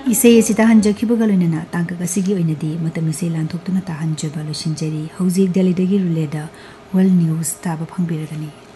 इसे असिदा हंजखिबगा लोइनना तांका असिगी ओइनदी मतम इसे लांथोक्तुना ताहंजबा लोइसिनजरी हौजिक दिल्लीदगी रुलेदा वर्ल्ड न्यूज़ ताबा फंगबिरगनी।